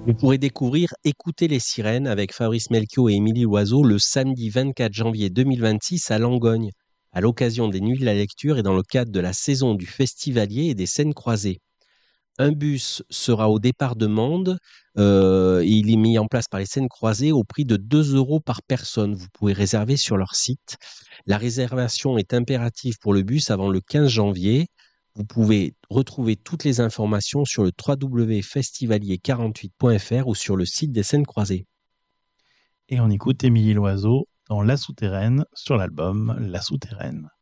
Vous pourrez découvrir Écouter les sirènes avec Fabrice Melchior et Émilie Loiseau le samedi 24 janvier 2026 à Langogne, à l'occasion des Nuits de la Lecture et dans le cadre de la saison du Festivalier et des Scènes croisées. Un bus sera au départ de Mende et il est mis en place par les Scènes croisées au prix de 2 euros par personne. Vous pouvez réserver sur leur site. La réservation est impérative pour le bus avant le 15 janvier. Vous pouvez retrouver toutes les informations sur le www.festivalier48.fr ou sur le site des Scènes croisées. Et on écoute Émilie Loiseau dans La Souterraine sur l'album La Souterraine.